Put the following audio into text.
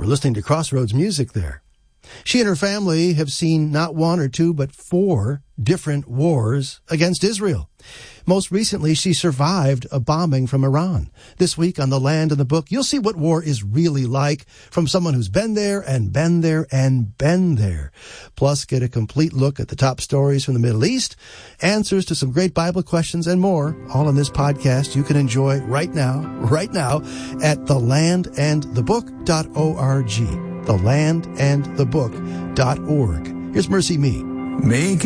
We're listening to Crossroads music there. She and her family have seen not one or two, but 4 different wars against Israel. Most recently, she survived a bombing from Iran. This week on The Land and the Book, you'll see what war is really like from someone who's been there and been there and been there. Plus, get a complete look at the top stories from the Middle East, answers to some great Bible questions, and more, all in this podcast you can enjoy right now at thelandandthebook.org. thelandandthebook.org. Here's Mercy Me. Make